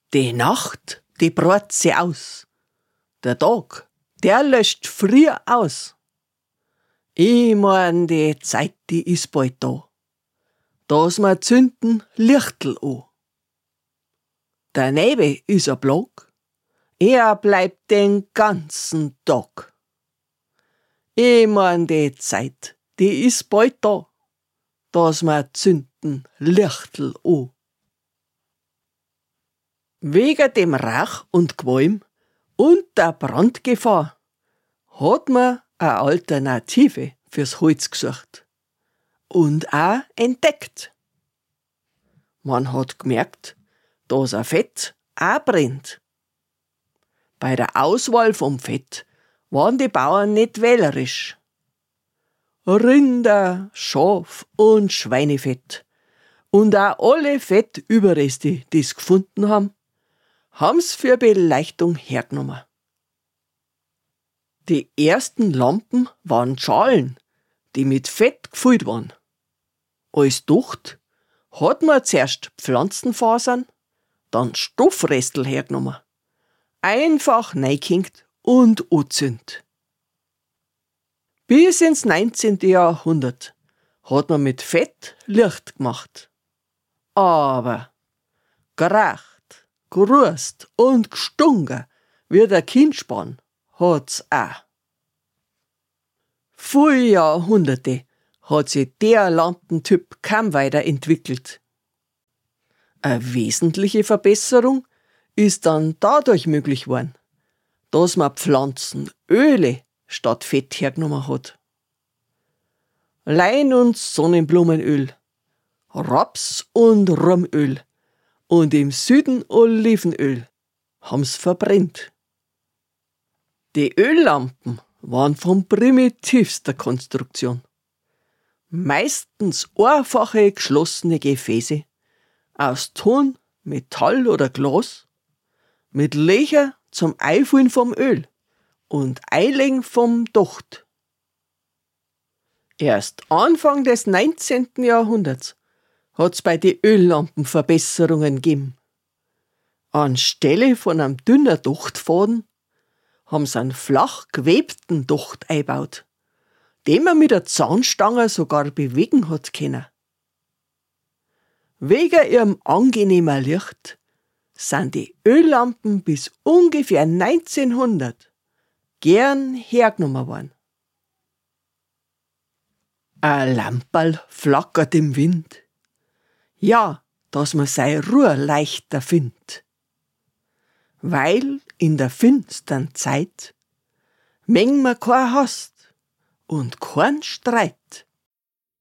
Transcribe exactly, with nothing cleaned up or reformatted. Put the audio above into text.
Die Nacht, die brot sie aus. Der Tag, der löscht früher aus. Ich mein, die Zeit, die ist bald da. Dass wir zünden Lichtel an. Der Nebel is a Block, er bleibt den ganzen Tag. Ich mein, die Zeit, die is bald da. Dass wir zünden Lichtel an. Wegen dem Rauch und Qualm und der Brandgefahr hat man eine Alternative fürs Holz gesucht und auch entdeckt. Man hat gemerkt, dass ein Fett auch brennt. Bei der Auswahl vom Fett waren die Bauern nicht wählerisch. Rinder-, Schaf- und Schweinefett und auch alle Fettüberreste, die sie gefunden haben, haben's für Beleuchtung hergenommen. Die ersten Lampen waren Schalen, die mit Fett gefüllt waren. Als Ducht hat man zuerst Pflanzenfasern, dann Stoffrestel hergenommen, einfach reingehängt und angezündet. Bis ins neunzehnte. Jahrhundert hat man mit Fett Licht gemacht. Aber geraucht, gerust und gestunken wie der Kindspan hat's auch. Viele Jahrhunderte hat sich der Lampentyp kaum weiterentwickelt. Eine wesentliche Verbesserung ist dann dadurch möglich geworden, dass man Pflanzenöle statt Fett hergenommen hat. Lein- und Sonnenblumenöl, Raps- und Rumöl und im Süden Olivenöl haben's verbrennt. Die Öllampen waren von primitivster Konstruktion. Meistens einfache geschlossene Gefäße aus Ton, Metall oder Glas mit Löcher zum Einfüllen vom Öl und Einlegen vom Docht. Erst Anfang des neunzehnten. Jahrhunderts hat's bei den Öllampen Verbesserungen gegeben. Anstelle von einem dünnen Dochtfaden haben sie einen flach gewebten Docht eingebaut, den man mit der Zahnstange sogar bewegen hat können. Wegen ihrem angenehmen Licht sind die Öllampen bis ungefähr neunzehnhundert gern hergenommen worden. Ein Lamperl flackert im Wind. Ja, dass man sei Ruhe leichter findet. Weil in der finstern Zeit, wenn man kein hast und kein Streit,